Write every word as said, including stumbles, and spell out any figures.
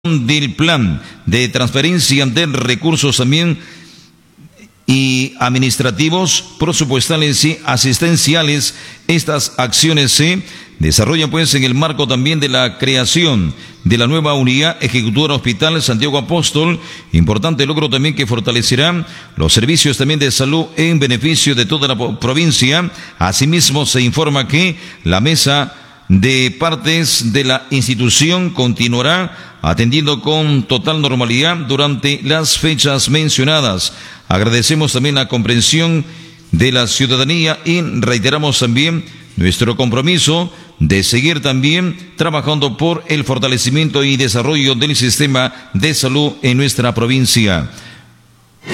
del plan de transferencia de recursos también y administrativos, presupuestales y asistenciales. Estas acciones se desarrollan pues en el marco también de la creación de la nueva unidad ejecutora Hospital Santiago Apóstol, importante logro también que fortalecerá los servicios también de salud en beneficio de toda la provincia. Asimismo se informa que la mesa de partes de la institución continuará atendiendo con total normalidad durante las fechas mencionadas. Agradecemos también la comprensión de la ciudadanía y reiteramos también nuestro compromiso de seguir también trabajando por el fortalecimiento y desarrollo del sistema de salud en nuestra provincia.